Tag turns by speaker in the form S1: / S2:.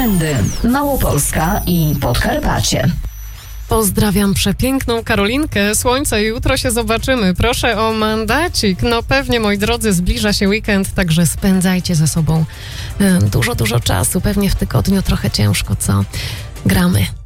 S1: Weekendy. Małopolska i Podkarpacie.
S2: Pozdrawiam przepiękną Karolinkę. Słońce, jutro się zobaczymy. Proszę o mandacik. No pewnie, moi drodzy, zbliża się weekend, także spędzajcie ze sobą dużo czasu. Pewnie w tygodniu trochę ciężko, co? Gramy.